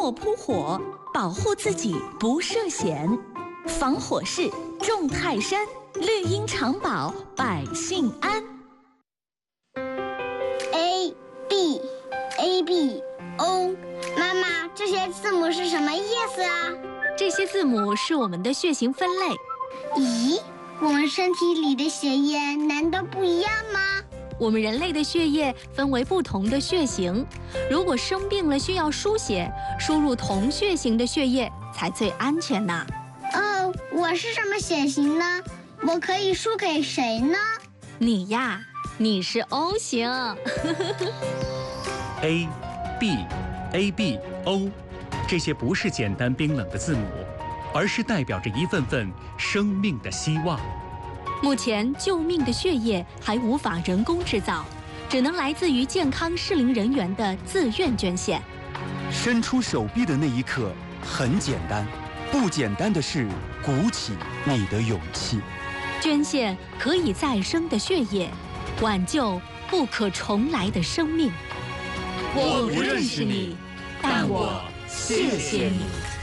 默扑火，保护自己不涉险。防火势，众泰山，绿荫长保，百姓安。 A B A B O， 妈妈，这些字母是什么意思啊？ 这些字母是我们的血型分类。 咦，我们身体里的血液难道不一样吗？ 我们人类的血液分为不同的血型，如果生病了需要输血，输入同血型的血液才最安全呢。 哦，我是什么血型呢？我可以输给谁呢？ 你呀，你是 O 型。 A B A B O， 这些不是简单冰冷的字母，而是代表着一份份生命的希望。 目前救命的血液还无法人工制造，只能来自于健康适龄人员的自愿捐献。 伸出手臂的那一刻很简单，不简单的是鼓起你的勇气。 捐献可以再生的血液，挽救不可重来的生命。 我不认识你，但我谢谢你。